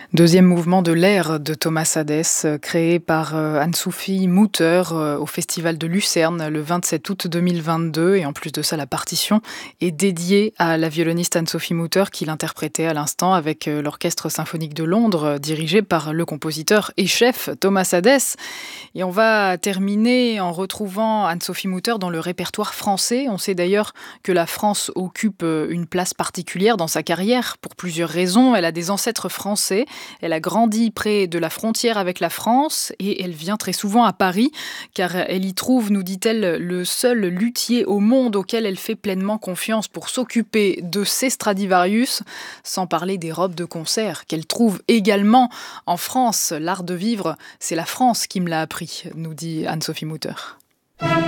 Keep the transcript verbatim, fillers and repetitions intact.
Deuxième mouvement de l'Air de Thomas Hadès, créé par Anne-Sophie Mutter au Festival de Lucerne le vingt-sept août deux mille vingt-deux. Et en plus de ça, la partition est dédiée à la violoniste Anne-Sophie Mutter qui l'interprétait à l'instant avec l'Orchestre symphonique de Londres, dirigé par le compositeur et chef Thomas Hadès. Et on va terminer en retrouvant Anne-Sophie Mutter dans le répertoire français. On sait d'ailleurs que la France occupe une place particulière dans sa carrière pour plusieurs raisons. Elle a des ancêtres français. Elle a grandi près de la frontière avec la France et elle vient très souvent à Paris car elle y trouve, nous dit-elle, le seul luthier au monde auquel elle fait pleinement confiance pour s'occuper de ses Stradivarius, sans parler des robes de concert qu'elle trouve également en France. L'art de vivre, c'est la France qui me l'a appris, nous dit Anne-Sophie Mutter.